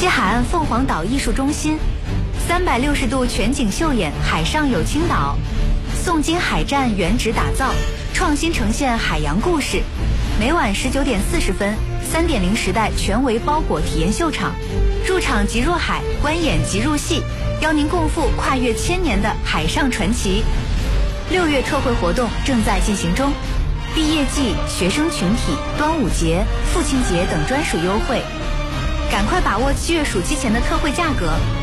西海岸凤凰岛艺术中心，360度全景秀演海上有青岛，宋金海战原址打造，创新呈现海洋故事。每晚19点40分，3.0时代全维包裹体验秀场，入场即入海，观演即入戏，邀您共赴跨越1000年的海上传奇。6月特惠活动正在进行中，毕业季、学生群体、端午节、父亲节等专属优惠，赶快把握7月暑期前的特惠价格。